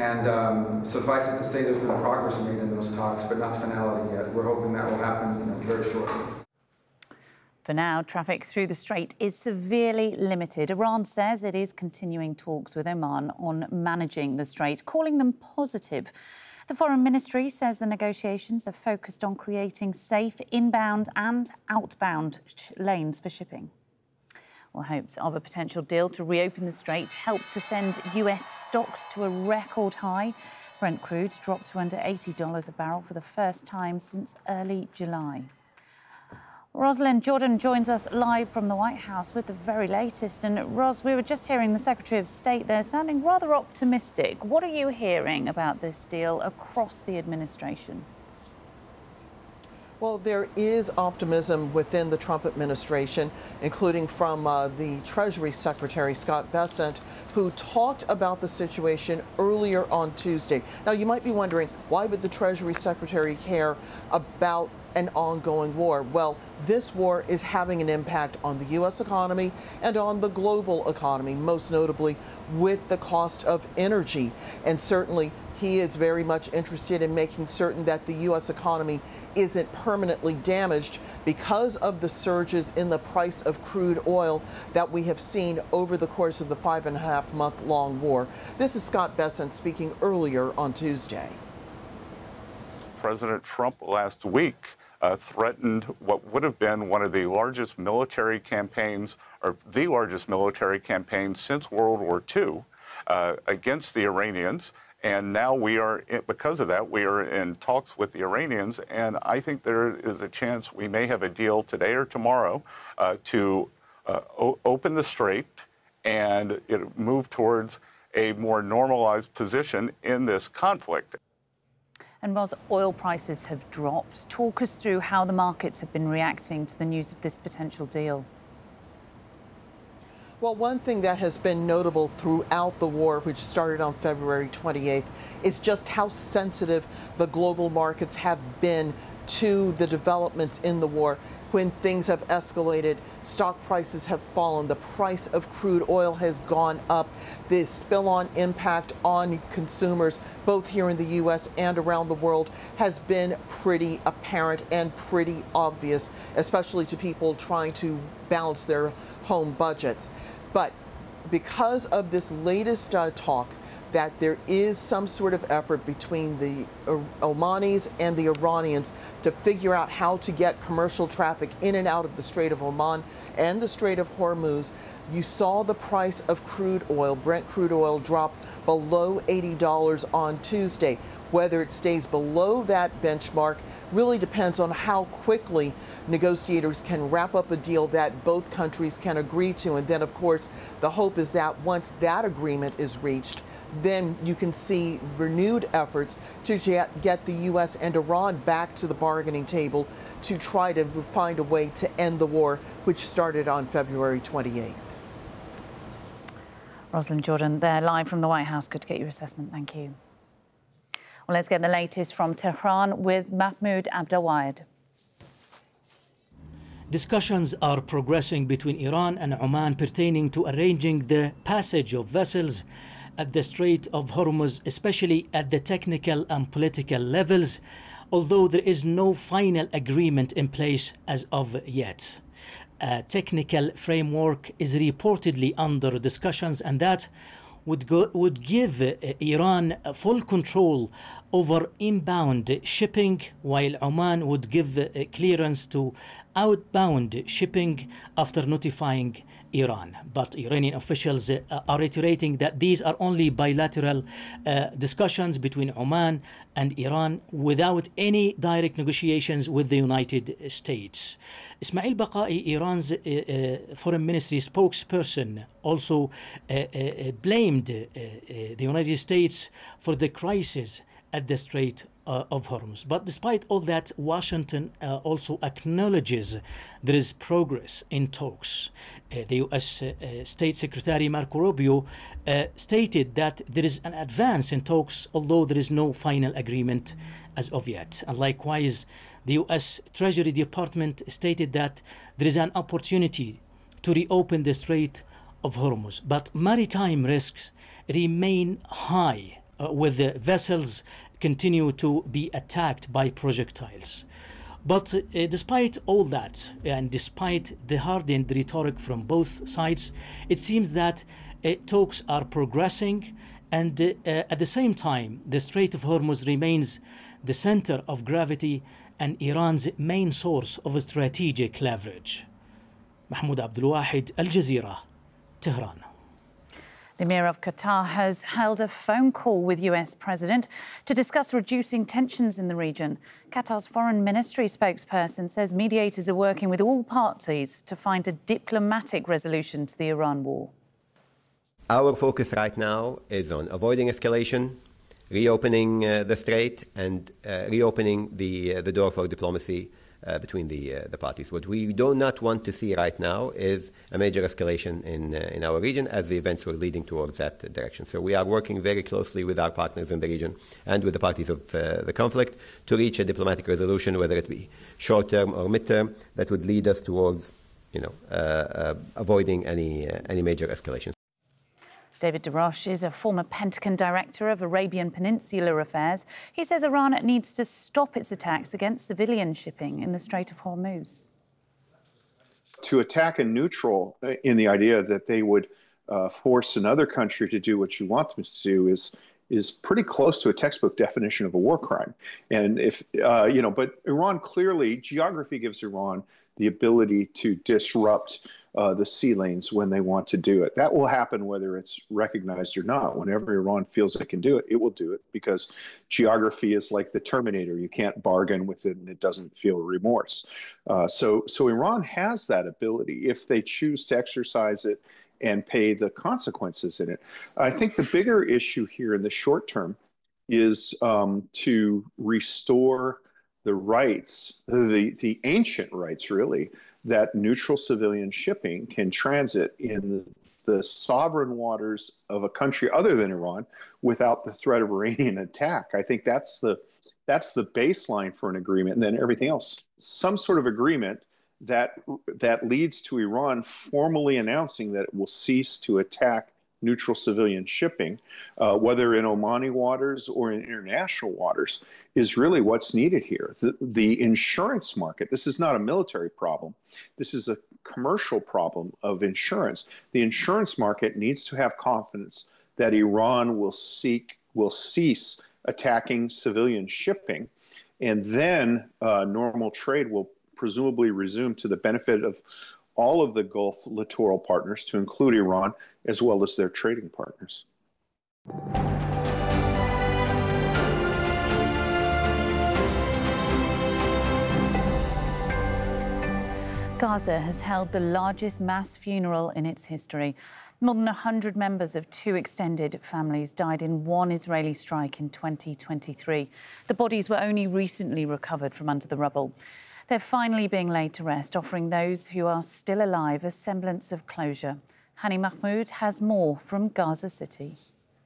And suffice it to say, there's been progress made in those talks, but not finality yet. We're hoping that will happen very shortly. For now, traffic through the Strait is severely limited. Iran says it is continuing talks with Oman on managing the Strait, calling them positive. The Foreign Ministry says the negotiations are focused on creating safe inbound and outbound lanes for shipping. Well, hopes of a potential deal to reopen the Strait helped to send US stocks to a record high. Brent crude dropped to under $80 a barrel for the first time since early July. Rosalind Jordan joins us live from the White House with the very latest. And Ros, we were just hearing the Secretary of State there sounding rather optimistic. What are you hearing about this deal across the administration? Well, there is optimism within the Trump administration, including from the Treasury Secretary, Scott Bessent, who talked about the situation earlier on Tuesday. Now, you might be wondering, why would the Treasury Secretary care about an ongoing war? Well, this war is having an impact on the U.S. economy and on the global economy, most notably with the cost of energy. And certainly, he is very much interested in making certain that the U.S. economy isn't permanently damaged because of the surges in the price of crude oil that we have seen over the course of the 5.5-month-long war. This is Scott Bessent speaking earlier on Tuesday. President Trump last week threatened what would have been one of the largest military campaigns, or the largest military campaign since World War II, against the Iranians. And now we are, because of that, we are in talks with the Iranians. And I think there is a chance we may have a deal today or tomorrow to open the Strait and move towards a more normalized position in this conflict. And Ros, oil prices have dropped. Talk us through how the markets have been reacting to the news of this potential deal. Well, one thing that has been notable throughout the war, which started on February 28th, is just how sensitive the global markets have been to the developments in the war. When things have escalated, stock prices have fallen, the price of crude oil has gone up. The spill-on impact on consumers, both here in the U.S. and around the world, has been pretty apparent and pretty obvious, especially to people trying to balance their home budgets. But because of this latest talk, that there is some sort of effort between the Omanis and the Iranians to figure out how to get commercial traffic in and out of the Strait of Oman and the Strait of Hormuz, you saw the price of crude oil, Brent crude oil, drop below $80 on Tuesday. Whether it stays below that benchmark really depends on how quickly negotiators can wrap up a deal that both countries can agree to. And then, of course, the hope is that once that agreement is reached, then you can see renewed efforts to get the U.S. and Iran back to the bargaining table to try to find a way to end the war, which started on February 28th. Rosalind Jordan there, live from the White House. Good to get your assessment. Thank you. Well, let's get the latest from Tehran with Mahmoud Abdelwahid. Discussions are progressing between Iran and Oman pertaining to arranging the passage of vessels at the Strait of Hormuz, especially at the technical and political levels, although there is no final agreement in place as of yet. A technical framework is reportedly under discussions, and that would give Iran full control over inbound shipping, while Oman would give clearance to outbound shipping after notifying Iran. But Iranian officials are reiterating that these are only bilateral discussions between Oman and Iran without any direct negotiations with the United States. Ismail Baqai, Iran's foreign ministry spokesperson, also blamed the United States for the crisis at the Strait of Hormuz. But despite all that, Washington also acknowledges there is progress in talks. The U.S. State Secretary Marco Rubio stated that there is an advance in talks, although there is no final agreement as of yet. And likewise, the U.S. Treasury Department stated that there is an opportunity to reopen the Strait of Hormuz, but maritime risks remain high with the vessels continue to be attacked by projectiles. But despite all that, and despite the hardened rhetoric from both sides, it seems that talks are progressing, and at the same time, the Strait of Hormuz remains the center of gravity and Iran's main source of strategic leverage. Mahmoud Abdulwahid, Al Jazeera, Tehran. The Emir of Qatar has held a phone call with US President to discuss reducing tensions in the region. Qatar's foreign ministry spokesperson says mediators are working with all parties to find a diplomatic resolution to the Iran war. Our focus right now is on avoiding escalation, reopening the strait, and reopening the door for diplomacy between the parties. What we do not want to see right now is a major escalation in our region, as the events were leading towards that direction. So we are working very closely with our partners in the region and with the parties of the conflict to reach a diplomatic resolution, whether it be short-term or mid-term, that would lead us towards, avoiding any major escalation. David DeRoche is a former Pentagon director of Arabian Peninsula Affairs. He says Iran needs to stop its attacks against civilian shipping in the Strait of Hormuz. To attack a neutral in the idea that they would force another country to do what you want them to do is pretty close to a textbook definition of a war crime. And but Iran clearly, geography gives Iran the ability to disrupt the sea lanes when they want to do it. That will happen whether it's recognized or not. Whenever Iran feels it can do it, it will do it, because geography is like the Terminator. You can't bargain with it and it doesn't feel remorse. So Iran has that ability if they choose to exercise it and pay the consequences in it. I think the bigger issue here in the short term is to restore the rights, the ancient rights, really, that neutral civilian shipping can transit in the sovereign waters of a country other than Iran without the threat of Iranian attack. I think that's the baseline for an agreement, and then everything else. Some sort of agreement that leads to Iran formally announcing that it will cease to attack neutral civilian shipping, whether in Omani waters or in international waters, is really what's needed here. The insurance market, this is not a military problem. This is a commercial problem of insurance. The insurance market needs to have confidence that Iran will cease attacking civilian shipping, and then normal trade will presumably resume to the benefit of all of the Gulf littoral partners, to include Iran, as well as their trading partners. Gaza has held the largest mass funeral in its history. More than 100 members of two extended families died in one Israeli strike in 2023. The bodies were only recently recovered from under the rubble. They're finally being laid to rest, offering those who are still alive a semblance of closure. Hani Mahmoud has more from Gaza City.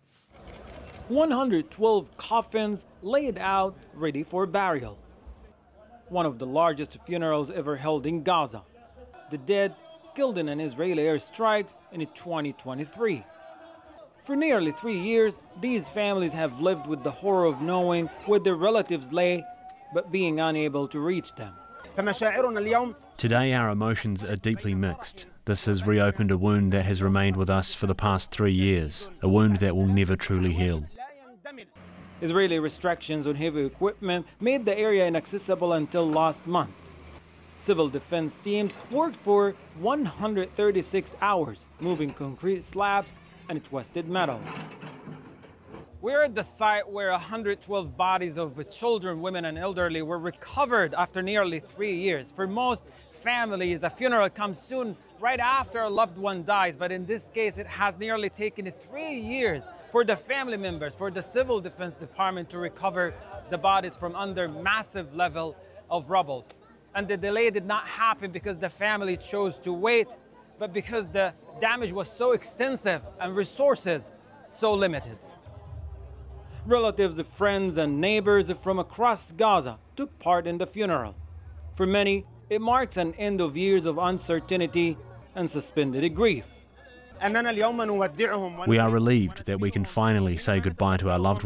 112 coffins laid out, ready for burial. One of the largest funerals ever held in Gaza. The dead killed in an Israeli airstrike in 2023. For nearly 3 years, these families have lived with the horror of knowing where their relatives lay, but being unable to reach them. Today our emotions are deeply mixed. This has reopened a wound that has remained with us for the past 3 years, a wound that will never truly heal. Israeli restrictions on heavy equipment made the area inaccessible until last month. Civil defense teams worked for 136 hours, moving concrete slabs and twisted metal. We're at the site where 112 bodies of children, women and elderly were recovered after nearly 3 years. For most families, a funeral comes soon right after a loved one dies, but in this case, it has nearly taken 3 years for the family members, for the Civil Defense Department to recover the bodies from under massive level of rubble. And the delay did not happen because the family chose to wait, but because the damage was so extensive and resources so limited. Relatives, friends, and neighbors from across Gaza took part in the funeral. For many, it marks an end of years of uncertainty and suspended grief. We are relieved that we can finally say goodbye to our loved